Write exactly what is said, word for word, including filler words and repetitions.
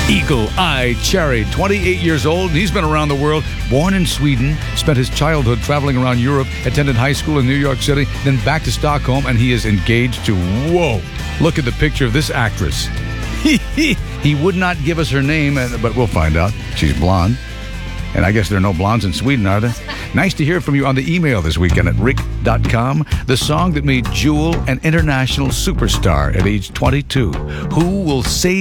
Eagle Eye Cherry, twenty-eight years old. He's been around the world, born in Sweden, spent his childhood traveling around Europe, attended high school in New York City, then back to Stockholm, and he is engaged to, whoa, look at the picture of this actress. He would not give us her name, but we'll find out. She's blonde. And I guess there are no blondes in Sweden, are there? Nice to hear from you on the email this weekend at rick dot com. The song that made Jewel an international superstar at age twenty-two. Who will save